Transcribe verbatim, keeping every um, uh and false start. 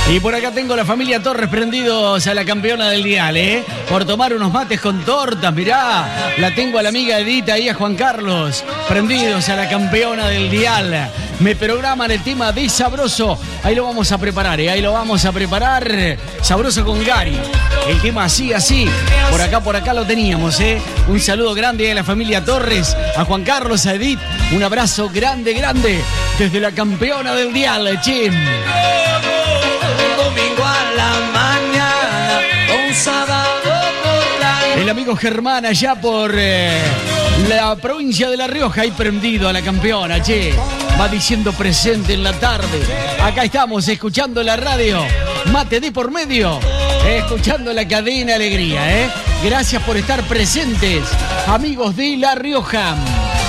Y por acá tengo la familia Torres prendidos a la campeona del dial, ¿eh? Por tomar unos mates con tortas, mirá. La tengo a la amiga Edita y a Juan Carlos, prendidos a la campeona del dial. Me programan el tema de Sabroso. Ahí lo vamos a preparar, ¿eh? Ahí lo vamos a preparar. Sabroso con Gary. El tema así, así. Por acá, por acá lo teníamos, ¿eh? Un saludo grande a la familia Torres, a Juan Carlos, a Edith. Un abrazo grande, grande desde la campeona del dial, Chim. Domingo a la mañana, un sábado por la... El amigo Germán allá por eh, la provincia de La Rioja, ahí prendido a la campeona, che. Va diciendo presente en la tarde. Acá estamos escuchando la radio. Mate de por medio. Escuchando la cadena Alegría, ¿eh? Gracias por estar presentes, amigos de La Rioja.